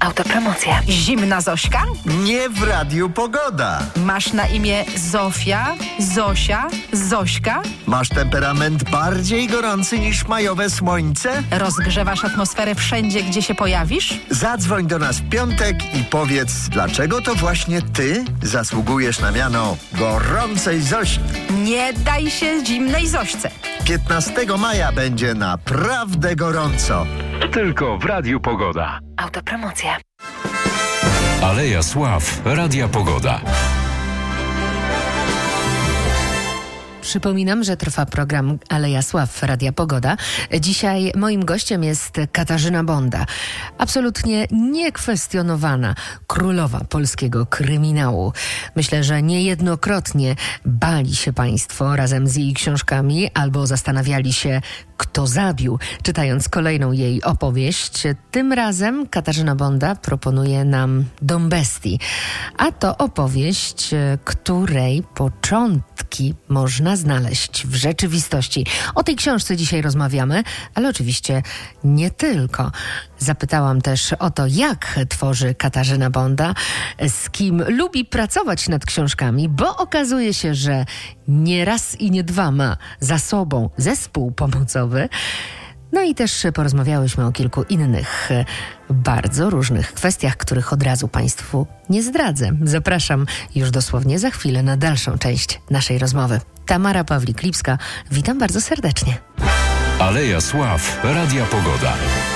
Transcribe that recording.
Autopromocja. Zimna Zośka? Nie w Radiu Pogoda. Masz na imię Zofia, Zosia, Zośka? Masz temperament bardziej gorący niż majowe słońce? Rozgrzewasz atmosferę wszędzie, gdzie się pojawisz? Zadzwoń do nas w piątek i powiedz, dlaczego to właśnie ty zasługujesz na miano gorącej Zośki. Nie daj się zimnej Zośce. 15 maja będzie naprawdę gorąco. Tylko w Radiu Pogoda. Autopromocja. Aleja Sław Radia Pogoda. Przypominam, że trwa program Aleja Sław Radia Pogoda. Dzisiaj moim gościem jest Katarzyna Bonda. Absolutnie niekwestionowana królowa polskiego kryminału. Myślę, że niejednokrotnie bali się Państwo razem z jej książkami albo zastanawiali się, kto zabił, czytając kolejną jej opowieść. Tym razem Katarzyna Bonda proponuje nam Dom Bestii. A to opowieść, której początki można znaleźć w rzeczywistości. O tej książce dzisiaj rozmawiamy, ale oczywiście nie tylko. Zapytałam też o to, jak tworzy Katarzyna Bonda, z kim lubi pracować nad książkami, bo okazuje się, że nie raz i nie dwa ma za sobą zespół pomocowy. No i też porozmawiałyśmy o kilku innych bardzo różnych kwestiach, których od razu Państwu nie zdradzę. Zapraszam już dosłownie za chwilę na dalszą część naszej rozmowy. Tamara Pawlik-Lipska, witam bardzo serdecznie. Aleja Sław Radia Pogoda.